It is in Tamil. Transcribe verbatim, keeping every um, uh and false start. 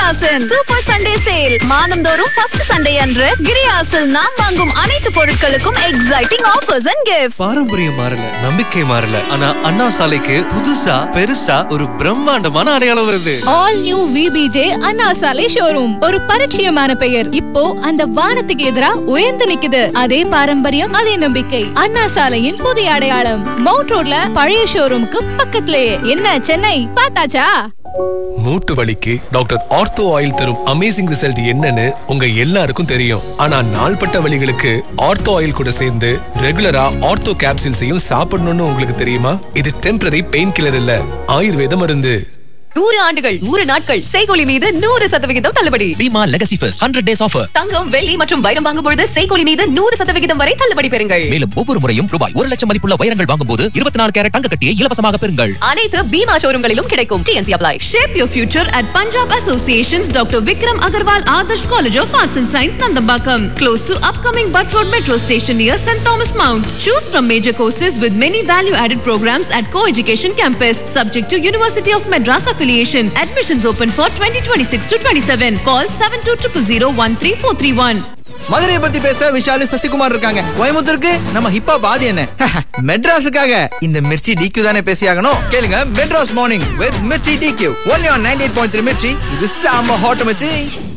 கிரியாசின் சூப்பர் சண்டே சேல். மாதந்தோறும் ஃபர்ஸ்ட் சண்டே அன்று கிரியாசில் நாம் வாங்கும் அனைத்து பொருட்களுக்கும் எக்ஸைட்டிங் ஆஃபர்ஸ் அண்ட் கிஃப்ட்ஸ். பாரம்பரியம் மாறல, நம்பிக்கை மாறல, ஆனா அண்ணா சாலைக்கு புதுசா பெருசா ஒரு பிரம்மாண்டமான அடையாளம் வருது. ஆல் நியூ விபிஜே அண்ணா சாலை ஷோரூம். ஒரு பரிச்சயமான பெயர் இப்போ அந்த வானத்துக்கு எதிரா உயர்ந்து நிக்குது. அதே பாரம்பரியம், அதே நம்பிக்கை. அண்ணா சாலையின் புதிய அடையாளம் மவுண்ட் ரோட்ல பழைய ஷோரூமுக்கு பக்கத்திலேயே. என்ன சென்னை பார்த்தாச்சா? மூட்டு வலிக்கு டாக்டர் ஆர்த்தோ ஆயில் தரும் அமேசிங் ரிசல்ட் என்னன்னு உங்க எல்லாருக்கும் தெரியும். ஆனா நாள்பட்ட வலிகளுக்கு ஆர்த்தோ ஆயில் கூட சேர்ந்து ரெகுலரா ஆர்த்தோ கேப்சூல்ஸையும் சாப்பிடணும்னு உங்களுக்கு தெரியுமா? இது டெம்பரரி பெயின் கில்லர் இல்ல, ஆயுர்வேத மருந்து. நூறு ஆண்டுகள் நூறு நாட்கள் செய்கூலி மீது நூறு சதவிகிதம் தள்ளுபடி. Bima legacy first hundred days offer. தங்கம், வெள்ளி மற்றும் வைரம் வாங்கும் பொழுது செய்கூலி மீது நூறு சதவிகிதம் வரை தள்ளுபடி பெறுங்கள். மேலும் ஒவ்வொரு முறையும் ரூபாய் ஒரு லட்சம் மதிப்புள்ள வைரங்கள் வாங்கும் போது இருபத்தி நாலு கேரட் தங்க கட்டியை இலவசமாக பெறுங்கள். அனைத்து பீமா ஷோரூம்களிலும் கிடைக்கும். T N C apply. Shape your future at Punjab Association's Doctor Vikram Agarwal Adarsh College of Arts and Science, Nandambakam, close to upcoming Butt Road Metro Station near Saint Thomas Mount. Choose from major courses with many value-added programs at Co-Education Campus, subject to University of Madras affiliation. Admissions open for twenty twenty-six to twenty-seven. Call seven two zero zero zero one three four three one. மதுரையை பத்தி பேச விஷாலு சசிகுமார் இருக்காங்க. கோயம்புத்தூருக்கு நம்ம ஹிப்பா பாதி என்ன. மெட்ராஸுக்காக இந்த மிர்ச்சி டிக்யூ தானே பேசியாகணும். கேளுங்க Madras morning with Mirchi டிக்யூ only on ninety-eight point three Mirchi. இது சாம ஹாட் மிர்ச்சி.